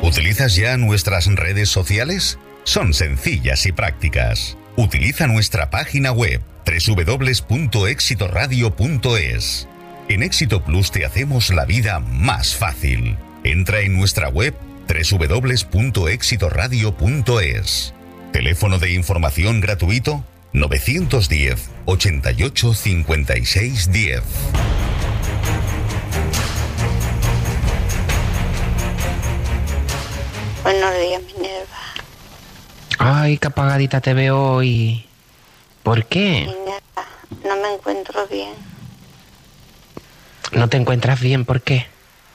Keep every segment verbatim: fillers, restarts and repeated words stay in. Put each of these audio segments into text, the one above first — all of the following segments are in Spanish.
¿Utilizas ya nuestras redes sociales? Son sencillas y prácticas. Utiliza nuestra página web doble u doble u doble u punto éxito radio punto es. En Éxito Plus te hacemos la vida más fácil. Entra en nuestra web doble u doble u doble u punto éxito radio punto es. Teléfono de información gratuito nueve uno cero, ochenta y ocho, cincuenta y seis, diez. Buenos días, Minerva. Ay, qué apagadita te veo hoy. ¿Por qué? Minerva, no me encuentro bien. ¿No te encuentras bien? ¿Por qué?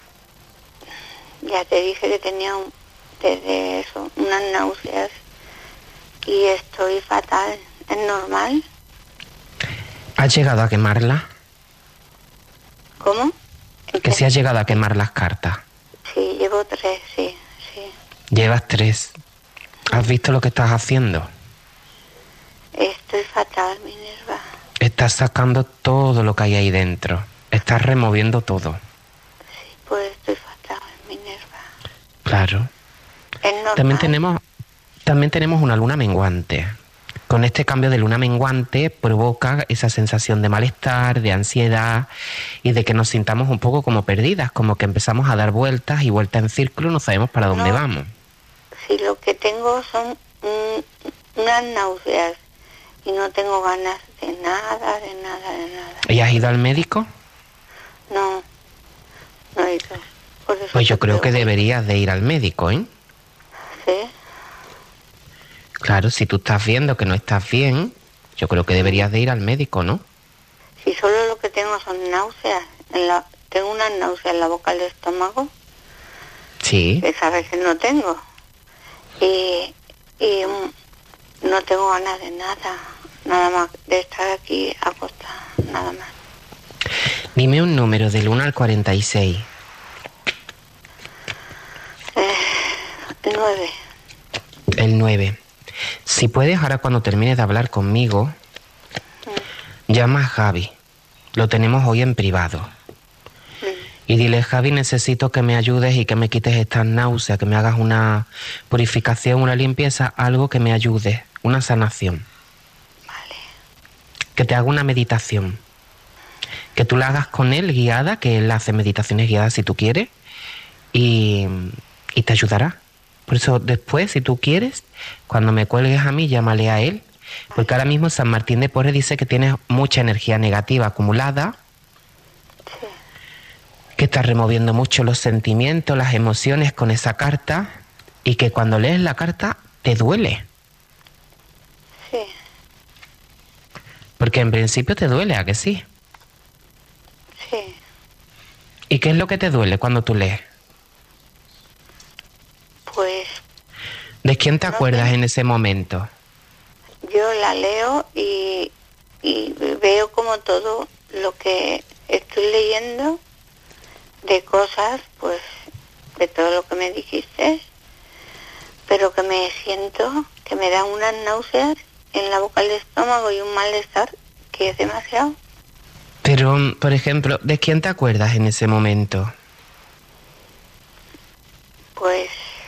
Ya te dije que tenía un, desde eso, unas náuseas y estoy fatal. ¿Es normal? ¿Has llegado a quemarla? ¿Cómo? Que si has llegado a quemar las cartas. Sí, llevo tres, sí, sí. Llevas tres. ¿Has visto lo que estás haciendo? Estoy fatal, Minerva. Estás sacando todo lo que hay ahí dentro. Estás removiendo todo. Sí, pues estoy fatal, Minerva. Claro. ¿Es normal? También tenemos, también tenemos una luna menguante. Con este cambio de luna menguante provoca esa sensación de malestar, de ansiedad y de que nos sintamos un poco como perdidas, como que empezamos a dar vueltas y vueltas en círculo, no sabemos para dónde No. vamos. Sí, lo que tengo son mm, unas náuseas y no tengo ganas de nada, de nada, de nada. ¿Y has ido al médico? No, no he ido. Por eso Pues yo te creo que pregunto. deberías de ir al médico, ¿eh? Sí, Claro, si tú estás viendo que no estás bien, yo creo que deberías de ir al médico, ¿no? si solo lo que tengo son náuseas. En la, tengo una náusea en la boca del estómago, Sí. que sabes que no tengo. Y, y mm, no tengo ganas de nada, nada más de estar aquí acostada, nada más. Dime un número del uno al cuarenta y seis. Eh, nueve. El nueve. Si puedes, ahora cuando termines de hablar conmigo, llama a Javi. Lo tenemos hoy en privado. Y dile, Javi, necesito que me ayudes y que me quites estas náuseas, que me hagas una purificación, una limpieza, algo que me ayude, una sanación. Vale. Que te haga una meditación. Que tú la hagas con él guiada, que él hace meditaciones guiadas si tú quieres, y, y te ayudará. Por eso después, si tú quieres, cuando me cuelgues a mí, llámale a él, porque ahora mismo San Martín de Porres dice que tienes mucha energía negativa acumulada, Sí. que estás removiendo mucho los sentimientos, las emociones con esa carta, y que cuando lees la carta te duele, Sí. porque en principio te duele, ¿a que sí? Sí. ¿Y qué es lo que te duele cuando tú lees? Pues ¿De quién te No acuerdas sé. en ese momento? yo la leo y, y veo como todo lo que estoy leyendo de cosas, pues de todo lo que me dijiste, pero que me siento que me dan unas náuseas en la boca del estómago y un malestar que es demasiado. Pero, por ejemplo, ¿de quién te acuerdas en ese momento? Pues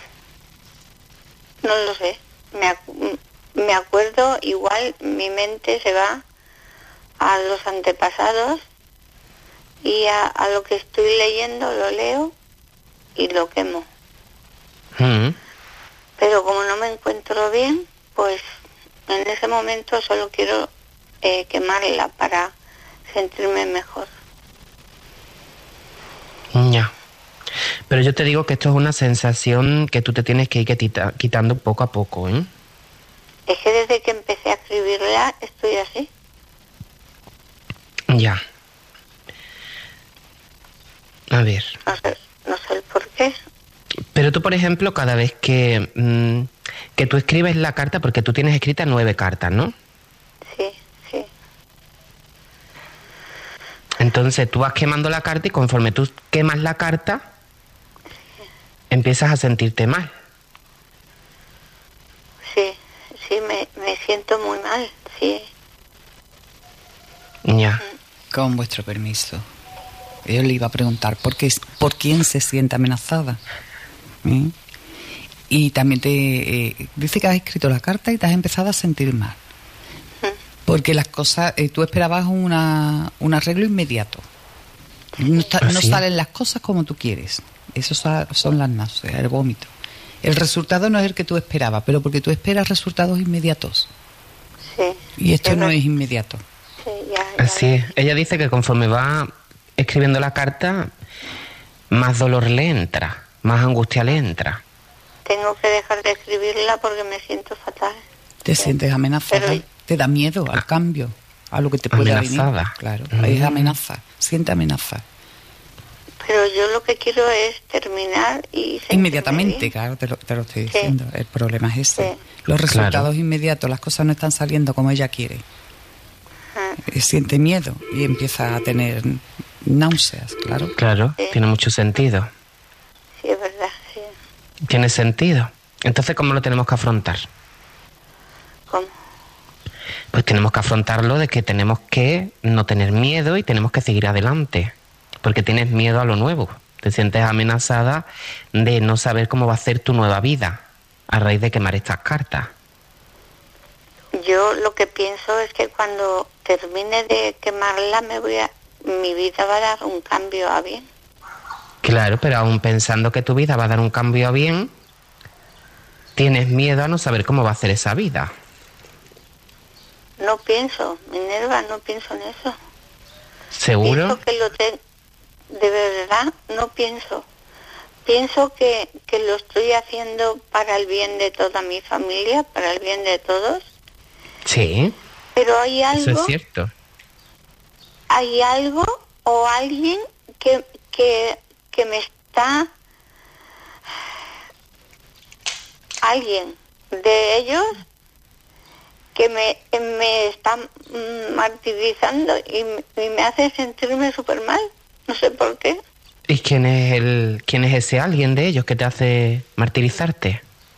no lo sé. Me, ac- me acuerdo, igual mi mente se va a los antepasados y a, a lo que estoy leyendo lo leo y lo quemo. Mm. Pero como no me encuentro bien, pues en ese momento solo quiero eh, quemarla para sentirme mejor. Ya. Pero yo te digo que esto es una sensación que tú te tienes que ir quitita- quitando poco a poco, ¿eh? Es que desde que empecé a escribirla estoy así. Ya. A ver. No sé, no sé el por qué. Pero tú, por ejemplo, cada vez que, mm, que tú escribes la carta, porque tú tienes escritas nueve cartas, ¿no? Sí, sí. Entonces tú vas quemando la carta y conforme tú quemas la carta, empiezas a sentirte mal. Sí, sí, me, me siento muy mal, sí. Ya. Con vuestro permiso. Yo le iba a preguntar por qué, por quién se siente amenazada. ¿Eh? y también te eh, dice que has escrito la carta y te has empezado a sentir mal. Porque las cosas, eh, tú esperabas una, un arreglo inmediato. No, está, no salen las cosas como tú quieres. Eso son las náuseas, el vómito. El resultado no es el que tú esperabas, pero porque tú esperas resultados inmediatos. Sí. Y esto sí, no no es inmediato. Sí, ya, ya. Así es. Ella dice que conforme va escribiendo la carta, más dolor le entra, más angustia le entra. Tengo que dejar de escribirla porque me siento fatal. Te sí. sientes amenazada, pero... te da miedo al cambio, a lo que te pueda amenazada. venir. Claro, mm. es amenaza, siente amenaza. Pero yo lo que quiero es terminar y... Inmediatamente, bien. claro, te lo, te lo estoy diciendo. Sí. El problema es ese. Sí. Los resultados claro. inmediatos, las cosas no están saliendo como ella quiere. Ajá. Siente miedo y empieza a tener náuseas, claro. Claro, sí. Tiene mucho sentido. Sí, es verdad, sí. Tiene sentido. Entonces, ¿cómo lo tenemos que afrontar? ¿Cómo? Pues tenemos que afrontarlo de que tenemos que no tener miedo y tenemos que seguir adelante. Porque tienes miedo a lo nuevo. Te sientes amenazada de no saber cómo va a ser tu nueva vida a raíz de quemar estas cartas. Yo lo que pienso es que cuando termine de quemarla me voy a, mi vida va a dar un cambio a bien. Claro, pero aún pensando que tu vida va a dar un cambio a bien, tienes miedo a no saber cómo va a ser esa vida. No pienso, Minerva, no pienso en eso. ¿Seguro? Pienso que lo te... De verdad, no pienso. Pienso que, que lo estoy haciendo para el bien de toda mi familia, para el bien de todos. Sí. Pero hay algo... Eso es cierto. Hay algo o alguien que, que, que me está... Alguien de ellos que me, me está martirizando y, y me hace sentirme súper mal. No sé por qué. ¿Y quién es el quién es ese alguien de ellos que te hace martirizarte?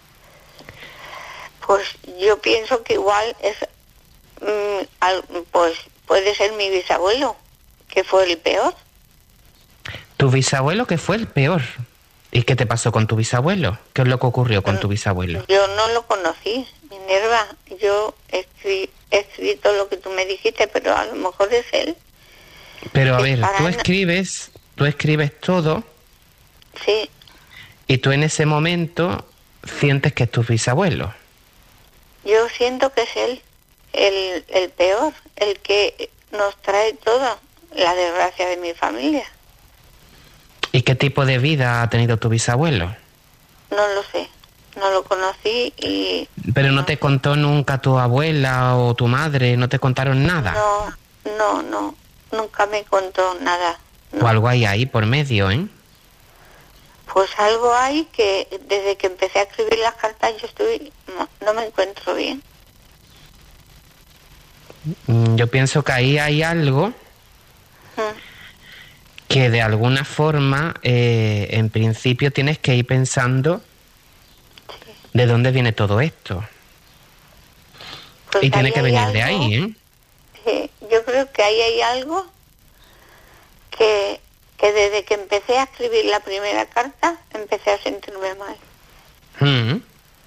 Pues yo pienso que igual es, mm, al, pues puede ser mi bisabuelo, que fue el peor. ¿Tu bisabuelo que fue el peor? ¿Y qué te pasó con tu bisabuelo? ¿Qué es lo que ocurrió con tu bisabuelo? Yo no lo conocí, Minerva. Yo he escrito lo que tú me dijiste, pero a lo mejor es él. Pero a ver, tú escribes, tú escribes todo. Sí. Y tú en ese momento sientes que es tu bisabuelo. Yo siento que es él, el, el peor, el que nos trae toda la desgracia de mi familia. ¿Y qué tipo de vida ha tenido tu bisabuelo? No lo sé, no lo conocí y... ¿Pero no, no te contó nunca tu abuela o tu madre? ¿No te contaron nada? No, no, no. Nunca me contó nada. No. O algo hay ahí por medio, ¿eh? Pues algo hay que desde que empecé a escribir las cartas yo estoy... No, no me encuentro bien. Yo pienso que ahí hay algo hmm. que de alguna forma, eh, en principio tienes que ir pensando sí. de dónde viene todo esto. Pues y tiene que venir algo... de ahí, ¿eh? Sí, yo creo que ahí hay algo que, que desde que empecé a escribir la primera carta empecé a sentirme mal. Mm.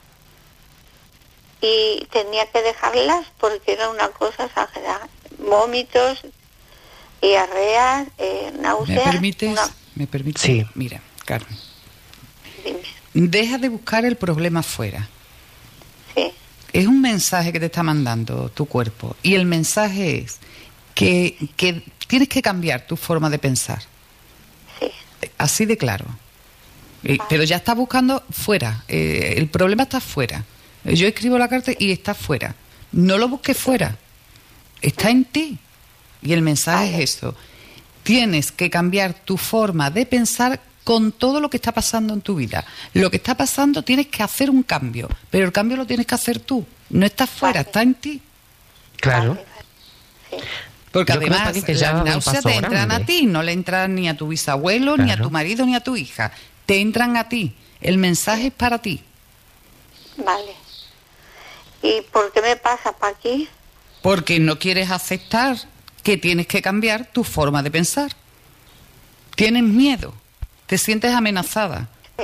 Y tenía que dejarlas porque era una cosa exagerada. Vómitos, diarreas, eh, náuseas... ¿Me permites? Una... ¿Me permites? Sí. Mira, Carmen. Dime. Deja de buscar el problema fuera. Sí. Es un mensaje que te está mandando tu cuerpo y el mensaje es que, que tienes que cambiar tu forma de pensar. Sí. Así de claro. Vale. Pero ya estás buscando fuera. Eh, el problema está fuera. Yo escribo la carta y está fuera. No lo busques fuera. Está en ti. Y el mensaje vale. es eso. Tienes que cambiar tu forma de pensar con todo lo que está pasando en tu vida. Lo que está pasando tienes que hacer un cambio, pero el cambio lo tienes que hacer tú. No está fuera, vale. está en ti. Claro. Vale, vale. Sí. Porque Yo además las náuseas te entran grande. a ti, no le entran ni a tu bisabuelo, claro. ni a tu marido, ni a tu hija. Te entran a ti. El mensaje es para ti. Vale. ¿Y por qué me pasa para aquí? Porque no quieres aceptar que tienes que cambiar tu forma de pensar. Tienes miedo. Te sientes amenazada. Sí.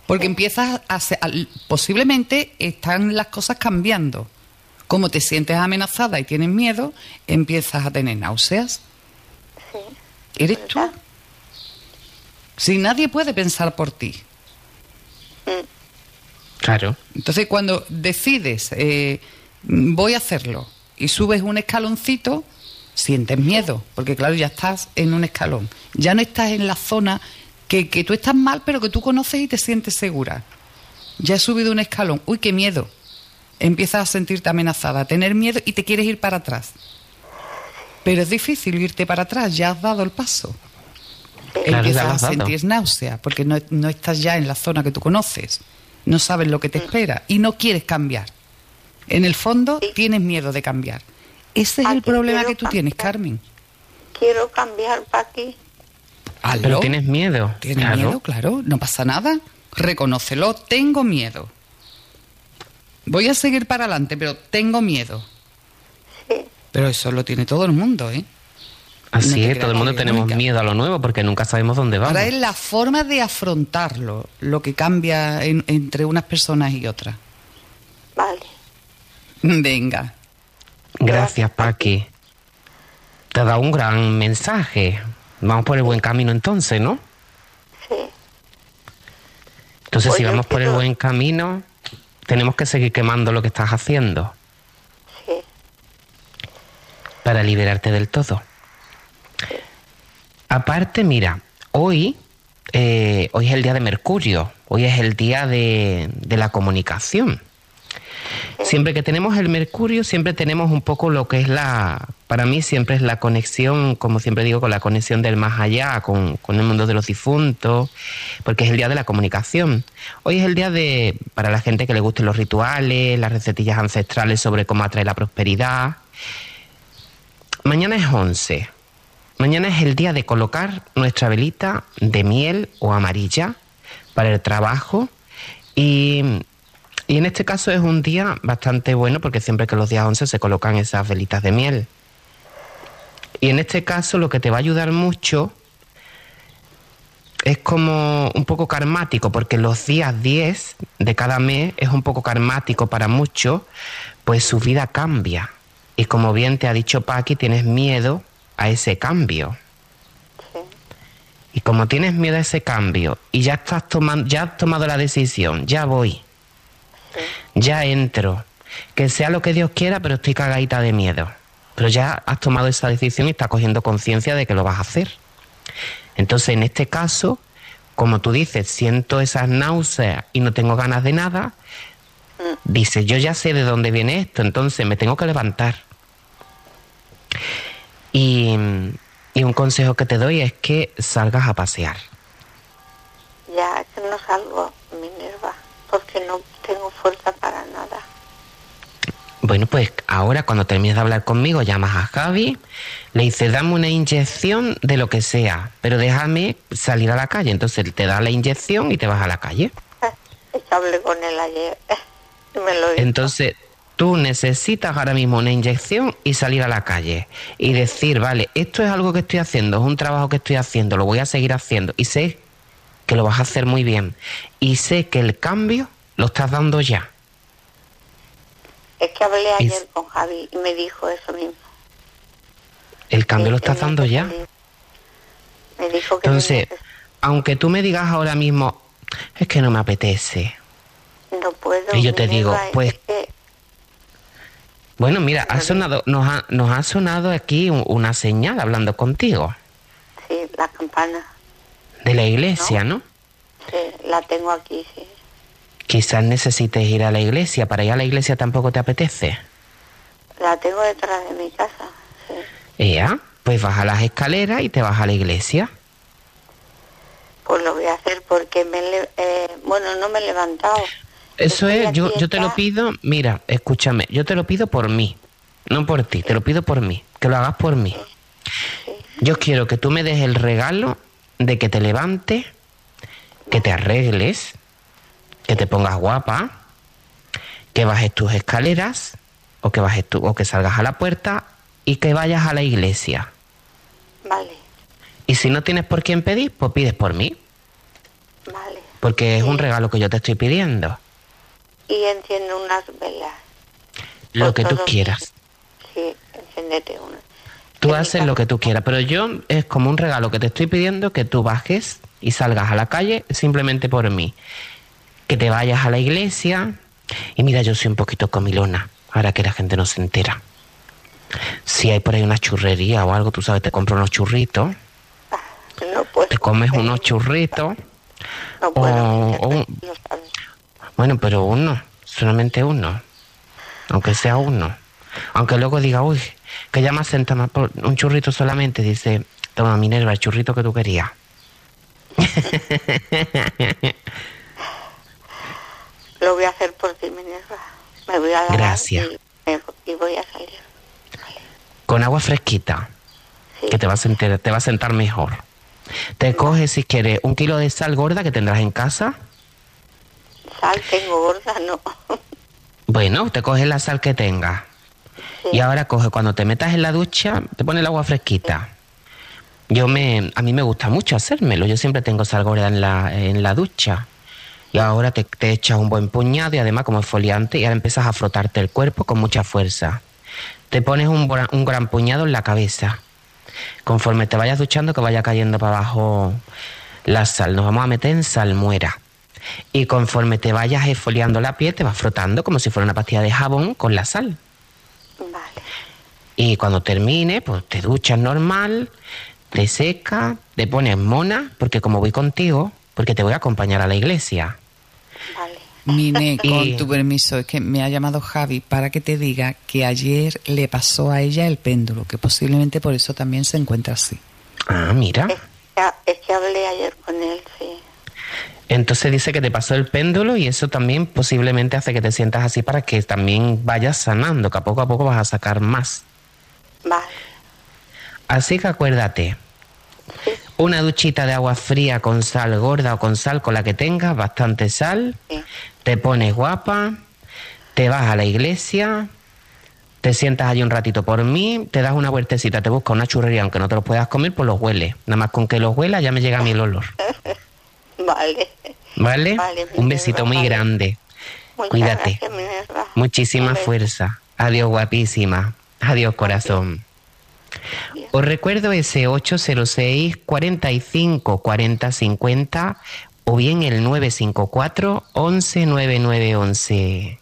Porque empiezas a, a... Posiblemente están las cosas cambiando. Como te sientes amenazada y tienes miedo, empiezas a tener náuseas. Sí. ¿Eres ¿verdad? tú? Si nadie puede pensar por ti. Mm. Claro. Entonces, cuando decides, eh, voy a hacerlo, y subes un escaloncito, sientes miedo, porque claro, ya estás en un escalón. Ya no estás en la zona que, que tú estás mal, pero que tú conoces y te sientes segura. Ya has subido un escalón. Uy, qué miedo. Empiezas a sentirte amenazada, a tener miedo y te quieres ir para atrás. Pero es difícil irte para atrás, ya has dado el paso. Claro, Empiezas ya lo a has dado. sentir náusea, porque no, no estás ya en la zona que tú conoces. No sabes lo que te espera y no quieres cambiar. En el fondo Sí. tienes miedo de cambiar. Ese es Aquí el problema quiero que tú tienes, cambiar. Carmen. Quiero cambiar, Paqui. Hazlo. Pero tienes miedo. ¿Tienes Claro. miedo? Claro, no pasa nada. Reconócelo, tengo miedo. Voy a seguir para adelante, pero tengo miedo. Sí. Pero eso lo tiene todo el mundo, ¿eh? Así No te es, creas todo el que mundo es tenemos única. miedo a lo nuevo porque nunca sabemos dónde vamos. Ahora es la forma de afrontarlo lo que cambia en- entre unas personas y otras. Vale. Venga. Gracias, Paqui. Te ha dado un gran mensaje. Vamos por el buen camino entonces, ¿no? Sí. Entonces, Pues si yo vamos por el quiero- buen camino, tenemos que seguir quemando lo que estás haciendo Sí. para liberarte del todo. Aparte, mira, hoy, eh, hoy es el día de Mercurio, hoy es el día de, de la comunicación. Siempre que tenemos el Mercurio, siempre tenemos un poco lo que es la, para mí siempre es la conexión, como siempre digo, con la conexión del más allá, con, con el mundo de los difuntos, porque es el día de la comunicación. Hoy es el día de, para la gente que le gusten los rituales, las recetillas ancestrales sobre cómo atraer la prosperidad. Mañana es once. Mañana es el día de colocar nuestra velita de miel o amarilla para el trabajo y... Y en este caso es un día bastante bueno porque siempre que los días once se colocan esas velitas de miel. Y en este caso lo que te va a ayudar mucho es como un poco karmático, porque los días diez de cada mes es un poco karmático para muchos, pues su vida cambia. Y como bien te ha dicho Paqui, tienes miedo a ese cambio. Sí. Y como tienes miedo a ese cambio y ya estás tomando, ya has tomado la decisión, ya voy. Ya entro, que sea lo que Dios quiera, pero estoy cagadita de miedo. Pero ya has tomado esa decisión y estás cogiendo conciencia de que lo vas a hacer. Entonces, en este caso, como tú dices, siento esas náuseas y no tengo ganas de nada, dices, yo ya sé de dónde viene esto, entonces me tengo que levantar. Y, y un consejo que te doy es que salgas a pasear. Ya es que no salgo, Minerva, porque no tengo fuerza para nada. Bueno, pues ahora cuando termines de hablar conmigo llamas a Javi, le dices dame una inyección de lo que sea, pero déjame salir a la calle. Entonces él te da la inyección y te vas a la calle. Es que hablé con él ayer y me lo dijo. Entonces tú necesitas ahora mismo una inyección y salir a la calle y decir, vale, esto es algo que estoy haciendo, es un trabajo que estoy haciendo, lo voy a seguir haciendo y sé que lo vas a hacer muy bien y sé que el cambio lo estás dando ya. Es que hablé ayer Es- con Javi y me dijo eso mismo. El cambio Sí, lo estás tenía dando que ya. salir. Me dijo que Entonces, tenía aunque tú me digas ahora mismo, es que no me apetece. que- no puedo. Y yo te Minerva, digo, es pues, que- Bueno, mira, ha sonado, nos, ha, nos ha sonado aquí un- una señal hablando contigo sí, la campana. de la iglesia, ¿no? Sí, la tengo aquí, sí. Quizás necesites ir a la iglesia. ¿Para ir a la iglesia tampoco te apetece? La tengo detrás de mi casa, sí. Ya, pues vas a las escaleras y te vas a la iglesia. Pues lo voy a hacer porque me... le- eh, bueno, no me he levantado. Eso Estoy es, yo, aquí yo te lo esta- pido, mira, escúchame, yo te lo pido por mí, no por ti, te lo pido por mí, que lo hagas por mí. Yo quiero que tú me des el regalo de que te levantes, que te arregles, que te pongas guapa, que bajes tus escaleras o que bajes tu, o que salgas a la puerta y que vayas a la iglesia. Vale, Y si no tienes por quién pedir, pues pides por mí. vale. porque es Sí. un regalo que yo te estoy pidiendo. Y enciendo unas velas. Lo Por que tú todos quieras. mis- Sí, encéndete una. Tú En mi haces lo que tú quieras, pero yo es como un regalo que te estoy pidiendo que tú bajes y salgas a la calle simplemente por mí. Que te vayas a la iglesia. Y mira, yo soy un poquito comilona, ahora que la gente no se entera. Si hay por ahí una churrería o algo, tú sabes, te compro unos churritos, No puedo. te comes unos churritos, No puedo. o- o un- Lo sabes. bueno, pero uno, solamente uno, aunque sea uno. Aunque luego diga, uy, que ya me senta más por un churrito solamente, dice, toma Minerva, el churrito que tú querías. Lo voy a hacer por ti, Minerva. Me voy a lavar. Gracias. Y, me- y voy a salir. Con agua fresquita, Sí. que te va a sentir, te va a sentar mejor. Te coges, si quieres, un kilo de sal gorda que tendrás en casa. Sal tengo gorda, no. Bueno, te coges la sal que tengas. Sí. Y ahora coge, cuando te metas en la ducha, te pones el agua fresquita. Yo me, a mí me gusta mucho hacérmelo. Yo siempre tengo sal gorda en la, en la ducha. Y ahora te, te echas un buen puñado y además como exfoliante y ahora empiezas a frotarte el cuerpo con mucha fuerza. Te pones un, bra- un gran puñado en la cabeza. Conforme te vayas duchando, que vaya cayendo para abajo la sal. Nos vamos a meter en salmuera. Y conforme te vayas exfoliando la piel, te vas frotando como si fuera una pastilla de jabón con la sal. Vale. Y cuando termine, pues te duchas normal, te secas, te pones mona, porque como voy contigo, porque te voy a acompañar a la iglesia. Vale. Mine, con Y- tu permiso, es que me ha llamado Javi para que te diga que ayer le pasó a ella el péndulo, que posiblemente por eso también se encuentra así. Ah, mira. Es que, es que hablé ayer con él, sí. Entonces dice que te pasó el péndulo y eso también posiblemente hace que te sientas así para que también vayas sanando, que a poco a poco vas a sacar más. Vale. Así que acuérdate, Sí. una duchita de agua fría con sal gorda o con sal con la que tengas, bastante sal, Sí. te pones guapa, te vas a la iglesia, te sientas allí un ratito por mí, te das una vueltecita, te buscas una churrería, aunque no te los puedas comer, pues los hueles. Nada más con que los huelas ya me llega a mí el olor. Vale. ¿Vale? Vale, Un besito muy vale. grande. Muchas Cuídate. gracias, Minerva. Muchísima Un beso. fuerza. Adiós, guapísima. Adiós, corazón. Os recuerdo ese ocho cero seis, cuarenta y cinco, cuarenta, cincuenta o bien el nueve cinco cuatro, once, noventa y nueve once.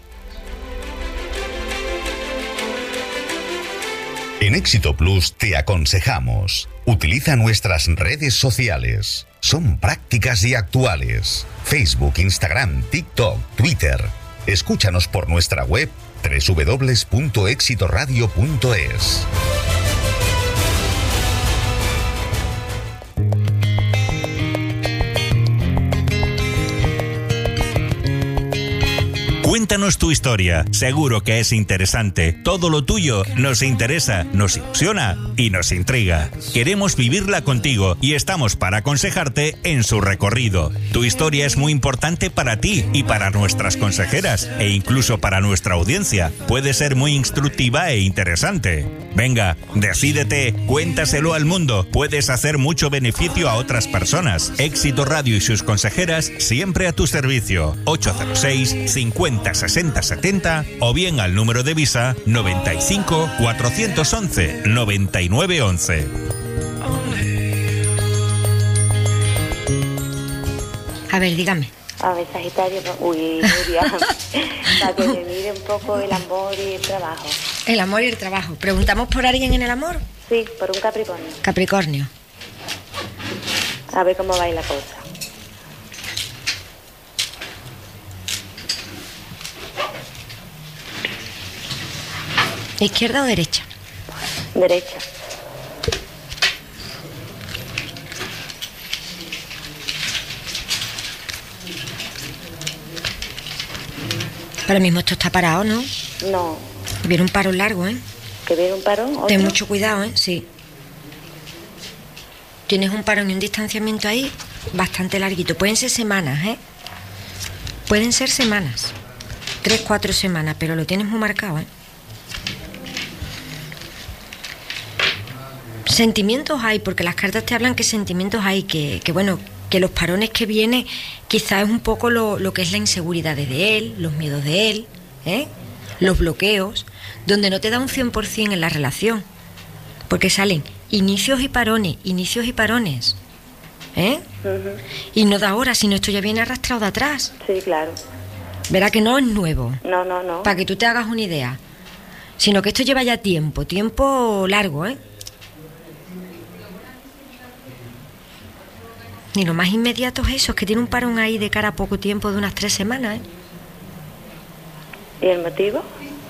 En Éxito Plus te aconsejamos. Utiliza nuestras redes sociales. Son prácticas y actuales. Facebook, Instagram, TikTok, Twitter. Escúchanos por nuestra web doble u doble u doble u punto éxito radio punto es. Cuéntanos tu historia, seguro que es interesante. Todo lo tuyo nos interesa, nos ilusiona y nos intriga. Queremos vivirla contigo y estamos para aconsejarte en su recorrido. Tu historia es muy importante para ti y para nuestras consejeras e incluso para nuestra audiencia. Puede ser muy instructiva e interesante. Venga, decídete, cuéntaselo al mundo. Puedes hacer mucho beneficio a otras personas. Éxito Radio y sus consejeras siempre a tu servicio. ocho cero seis, cincuenta, sesenta, setenta o bien al número de Visa noventa y cinco, cuatrocientos once, noventa y nueve once. A ver, dígame. A ver, Sagitario, uy, Nuria, para que me mire un poco el amor y el trabajo. El amor y el trabajo. ¿Preguntamos por alguien en el amor? Sí, por un Capricornio. Capricornio. A ver cómo va ahí la cosa. ¿Izquierda o derecha? Derecha. Ahora mismo esto está parado, ¿no? No. Viene un paro largo, ¿eh? ¿Que viene un parón? ¿Otro? Ten mucho cuidado, ¿eh? Sí. Tienes un parón y un distanciamiento ahí bastante larguito. Pueden ser semanas, ¿eh? Pueden ser semanas. Tres, cuatro semanas, pero lo tienes muy marcado, ¿eh? Sentimientos hay, porque las cartas te hablan que sentimientos hay, que, que bueno, que los parones que vienen quizás es un poco lo, lo que es la inseguridad de él, los miedos de él, ¿eh? Los bloqueos, donde no te da un cien por ciento en la relación, porque salen inicios y parones, inicios y parones, ¿eh? Uh-huh. Y no de ahora, sino esto ya viene arrastrado de atrás. Sí, claro. Verá que no es nuevo. No, no, no. Para que tú te hagas una idea. Sino que esto lleva ya tiempo, tiempo largo, ¿eh? Y lo más inmediato es eso, es que tiene un parón ahí de cara a poco tiempo de unas tres semanas, ¿eh? ¿Y el motivo?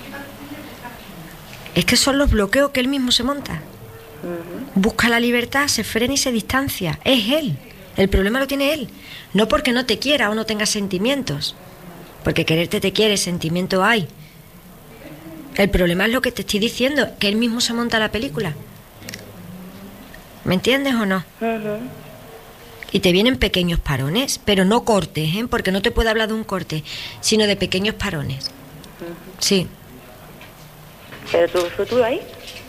Es que son los bloqueos que él mismo se monta. Uh-huh. Busca la libertad, se frena y se distancia. Es él. El problema lo tiene él. No porque no te quiera o no tenga sentimientos. Porque quererte te quiere, sentimiento hay. El problema es lo que te estoy diciendo, que él mismo se monta la película. ¿Me entiendes o no? Uh-huh. Y te vienen pequeños parones, pero no cortes, ¿eh? Porque no te puedo hablar de un corte, sino de pequeños parones. Uh-huh. Sí. ¿Pero tu futuro ahí?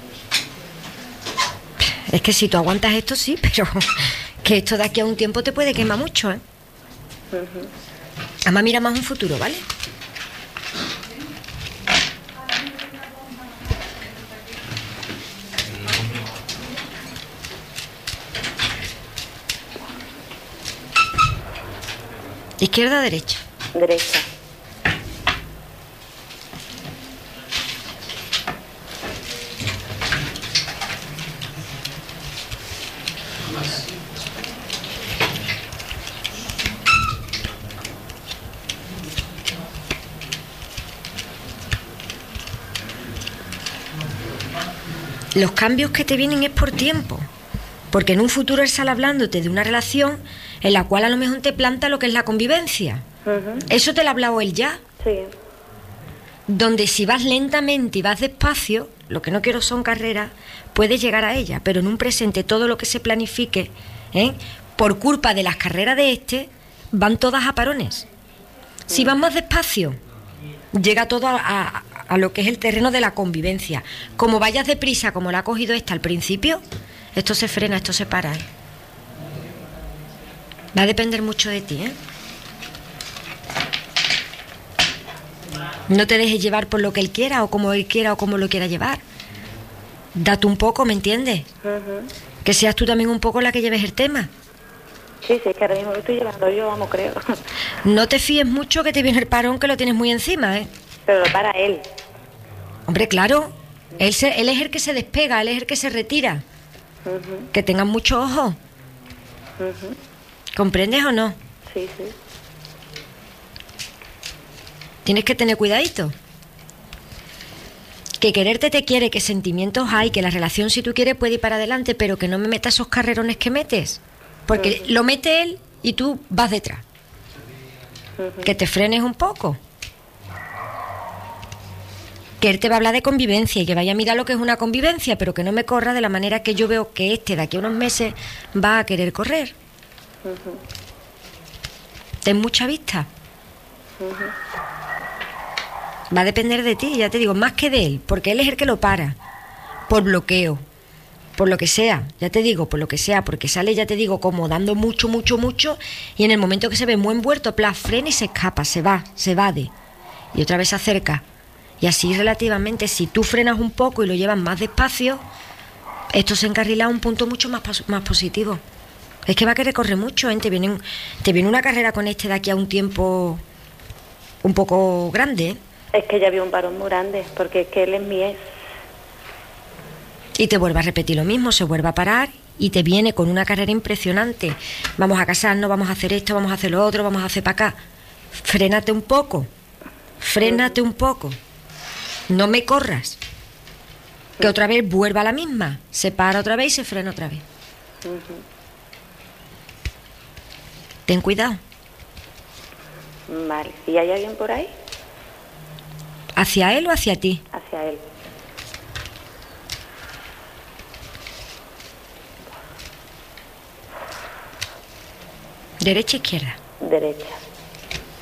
Es que si tú aguantas esto, sí, pero que esto de aquí a un tiempo te puede quemar mucho, ¿eh? Uh-huh. Además, mira más un futuro, ¿vale? ¿Izquierda o derecha? Derecha. Los cambios que te vienen es por tiempo, porque en un futuro él sale hablándote de una relación en la cual a lo mejor te planta lo que es la convivencia. Uh-huh. Eso te lo ha hablado él ya. Sí. Donde si vas lentamente y vas despacio, lo que no quiero son carreras, puedes llegar a ella, pero en un presente todo lo que se planifique, ¿eh? Por culpa de las carreras de este, van todas a parones. Si vas más despacio, llega todo a, a, a lo que es el terreno de la convivencia. Como vayas deprisa, como la ha cogido esta al principio, esto se frena, esto se para, ¿eh? Va a depender mucho de ti, ¿eh? No te dejes llevar por lo que él quiera o como él quiera o como lo quiera llevar. Date un poco, ¿me entiendes? Uh-huh. Que seas tú también un poco la que lleves el tema. Sí, sí, es que ahora mismo lo estoy llevando yo, vamos, creo. No te fíes mucho que te viene el parón, que lo tienes muy encima, ¿eh? Pero lo para él. Hombre, claro. Él, se, él es el que se despega, él es el que se retira. Uh-huh. Que tengan mucho ojo. Uh-huh. ¿Comprendes o no? Sí, sí. Tienes que tener cuidadito. Que quererte te quiere, que sentimientos hay, que la relación si tú quieres puede ir para adelante, pero que no me metas esos carrerones que metes. Porque uh-huh. lo mete él y tú vas detrás. Uh-huh. Que te frenes un poco. Que él te va a hablar de convivencia y que vaya a mirar lo que es una convivencia, pero que no me corra de la manera que yo veo que este de aquí a unos meses va a querer correr. Uh-huh. Ten mucha vista. Uh-huh. Va a depender de ti, ya te digo, más que de él, porque él es el que lo para, por bloqueo, por lo que sea, ya te digo, por lo que sea, porque sale, ya te digo, como dando mucho, mucho, mucho, y en el momento que se ve muy envuelto, plas, frena y se escapa, se va, se evade, y otra vez se acerca. Y así relativamente, si tú frenas un poco y lo llevas más despacio, esto se encarrila a un punto mucho más, más positivo. Es que va a querer correr mucho, ¿eh? Te viene, te viene una carrera con este de aquí a un tiempo un poco grande, ¿eh? Es que ya había un varón muy grande, porque es que él es mi ex. Y te vuelve a repetir lo mismo, se vuelve a parar y te viene con una carrera impresionante. Vamos a casarnos, vamos a hacer esto, vamos a hacer lo otro, vamos a hacer para acá. Frénate un poco, frénate un poco. No me corras. Que otra vez vuelva a la misma. Se para otra vez y se frena otra vez. Uh-huh. Ten cuidado. Vale. ¿Y hay alguien por ahí? ¿Hacia él o hacia ti? Hacia él. ¿Derecha o izquierda? Derecha.